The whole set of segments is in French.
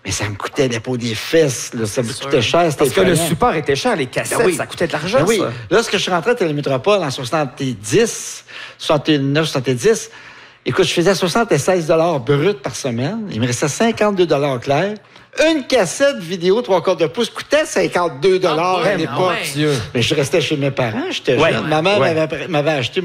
Mais ça me coûtait les peaux des fesses, là, ça me coûtait cher. Parce que le support était cher, les cassettes, ça coûtait de l'argent, oui. ça. Lorsque je suis rentré à Télémétropole en 70, 69, 70, écoute, je faisais 76 $ brut par semaine. Il me restait 52 $ clair. Une cassette vidéo 3/4 de pouce coûtait 52 $ à l'époque. Mais je restais chez mes parents, j'étais jeune. Ma mère m'avait acheté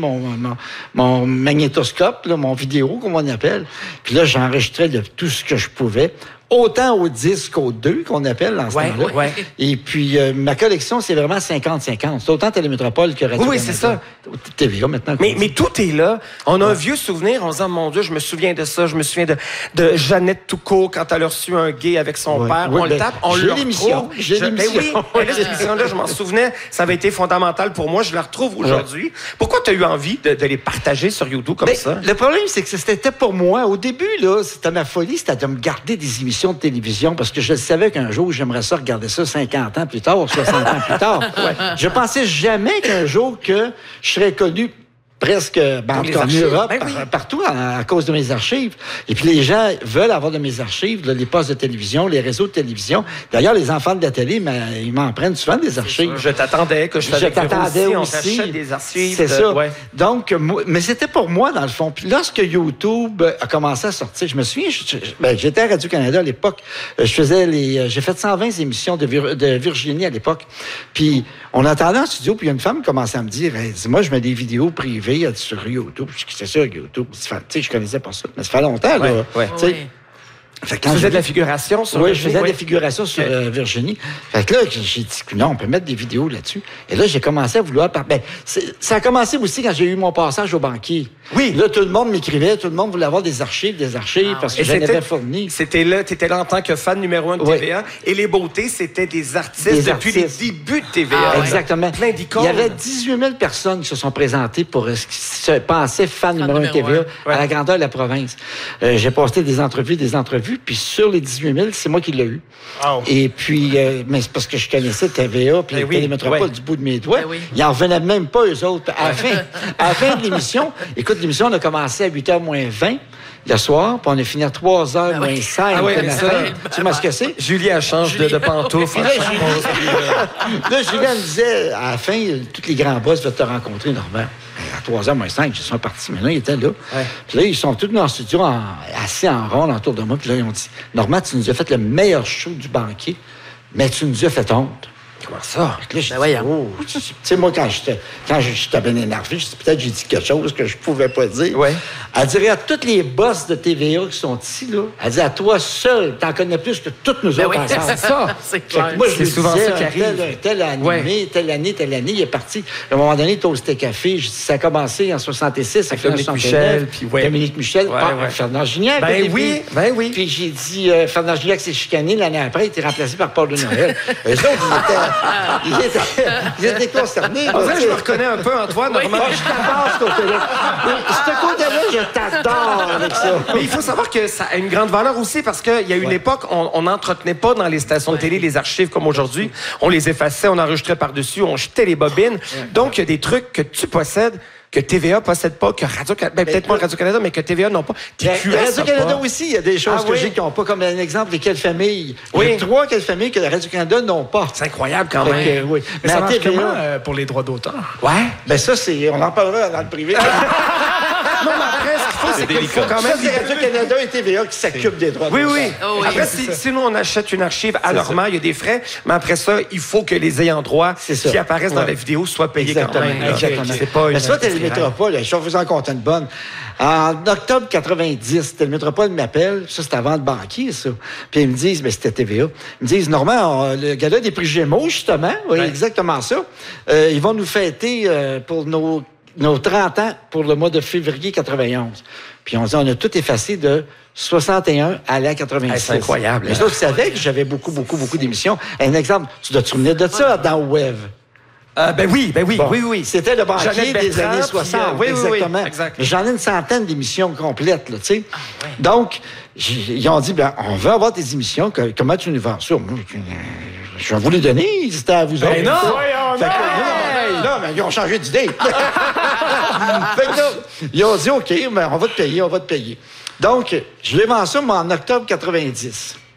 mon magnétoscope, là, mon vidéo, comme on appelle. Puis là, j'enregistrais de tout ce que je pouvais. Autant au disque qu'au 2, qu'on appelle dans ce temps-là. Et puis, ma collection, c'est vraiment 50-50. C'est autant Télémétropole que Radio-Canada. Oui, c'est ça. TVA, maintenant. Mais tout est là. On a un vieux souvenir. On se dit, mon Dieu, je me souviens de ça. Je me souviens de Jeannette Toucault quand elle a reçu un gay avec son père. On le tape, on le retrouve. J'ai l'émission. Cette émission-là, je m'en souvenais. Ça avait été fondamental pour moi. Je la retrouve aujourd'hui. Pourquoi tu as eu envie de les partager sur YouTube comme ça? Le problème, c'est que c'était pour moi. Au début, là, c'était ma folie, c'était de me garder des émissions de télévision parce que je savais qu'un jour, j'aimerais ça regarder ça 50 ans plus tard ou 60 ans plus tard. Je pensais jamais qu'un jour que je serais connu presque en Europe, partout à cause de mes archives. Et puis les gens veulent avoir de mes archives, là, les postes de télévision, les réseaux de télévision. D'ailleurs, les enfants de la télé, ils m'en prennent souvent des archives. Je t'attendais que je t'attendais aussi. On t'achète des archives. C'est ça. Ouais. Donc, mais c'était pour moi, dans le fond. Puis lorsque YouTube a commencé à sortir, je me souviens, j'étais à Radio-Canada à l'époque. J'ai fait 120 émissions de Virginie à l'époque. Puis on entendait en studio, puis il y a une femme qui commençait à me dire, moi, je mets des vidéos privées sur YouTube. Je dis, c'est ça, YouTube. Tu sais, je connaissais pas ça. Mais ça fait longtemps, là. Fait que tu faisais de la figuration sur Virginie? Oui, je faisais de la figuration sur Virginie. Fait que là, j'ai dit, non, on peut mettre des vidéos là-dessus. Et là, j'ai commencé à vouloir... ça a commencé aussi quand j'ai eu mon passage au banquier. Oui. Là, tout le monde m'écrivait, tout le monde voulait avoir des archives, parce que j'en avais fourni. T'étais là en tant que fan numéro 1 de TVA. Et les beautés, c'était des artistes depuis les débuts de TVA. Exactement. Plein d'icônes. Il y avait 18 000 personnes qui se sont présentées pour ce qui se pensait fan numéro 1 de TVA à la grandeur de la province. J'ai posté des entrevues, puis sur les 18 000, c'est moi qui l'ai eu. Oh. Et puis, mais c'est parce que je connaissais TVA puis Télémétropole du bout de mes doigts. Ils n'en revenaient même pas, eux autres. À la fin de l'émission, écoute, l'émission, on a commencé à 8h moins 20 le soir, puis on a fini à 3h moins 5 le matin. Tu sais ce que c'est? Julie, elle change de pantoufle. Là, Julie, elle me disait, à la fin, tous les grands boss veulent te rencontrer, Normand. À 3h moins 5, ils sont partis. Mais là, ils étaient là. Puis là, ils sont tous dans le studio, assis en rond autour de moi. Puis là, ils ont dit, Normand, tu nous as fait le meilleur show du banquier, mais tu nous as fait honte. Comment ça? Là, j'ai dit, tu sais, moi, quand j'étais bien énervé, peut-être j'ai dit quelque chose que je pouvais pas dire. Elle dirait à tous les boss de TVA qui sont ici, là, elle dit à toi seul, t'en connais plus que toutes nous autres ensemble. C'est ça. C'est clair. Moi, je souvent disais, ça qui arrive. Tel animé, telle année, il est parti. À un moment donné, Toasté Café, ça a commencé en 66 avec Dominique Michel. Puis Dominique Michel, Fernand Gignac. Ben oui. Puis j'ai dit, Fernand Gignac s'est chicané. L'année après, il était remplacé par Paul de Noël. Eux autres, ils étaient concernés. Je me reconnais un peu, Antoine. Je t'adore, ce côté-là. Ce côté-là, je t'adore avec ça. Mais il faut savoir que ça a une grande valeur aussi parce qu'il y a une époque, on n'entretenait pas dans les stations de télé les archives comme aujourd'hui. On les effaçait, on enregistrait par-dessus, on jetait les bobines. Donc, il y a des trucs que tu possèdes que TVA possède pas, que Radio-Canada, peut-être pas Radio-Canada, mais que TVA n'ont pas. Radio-Canada aussi, il y a des choses que j'ai qui n'ont pas, comme un exemple, les Quelles familles. Il y a 3 Quelles familles que la Radio-Canada n'ont pas. C'est incroyable quand même. Mais ça marche comment pour les droits d'auteur? Ben ça, on en parlera dans le privé. Non, mais après, ce qu'il faut, c'est qu'il faut quand même... C'est Radio-Canada et TVA qui s'occupent des droits d'auteur. Oui. Après, si nous, on achète une archive à Normand, il y a des frais, mais après ça, il faut que les ayants droit qui apparaissent dans la vidéo soient payés quand même. Exactement. C'est pas une... Mais ça, Télémétropole, je vais vous en compter une bonne. En octobre 90, Télémétropole m'appelle, ça c'était avant le banquier, ça. Puis ils me disent, c'était TVA. Ils me disent, Normand, le gala des prix Gémeaux, justement, exactement ça. Ils vont nous fêter pour nos 30 ans pour le mois de février 91. Puis on dit, on a tout effacé de 61 à la 86. C'est incroyable. Mais ça, vous savez que j'avais beaucoup d'émissions. Un exemple, tu dois te souvenir de ça dans Web. Oui. C'était le banquier des années 60. Exactement. Exact. Mais j'en ai une centaine d'émissions complètes, là, tu sais. Donc, ils ont dit, on veut avoir des émissions, comment tu nous vends ça? Je vais vous les donner, c'était à vous autres. Non! Non, mais ils ont changé d'idée. Fait que là, ils ont dit, OK, mais on va te payer. Donc, je les vends ça, moi, en octobre 90.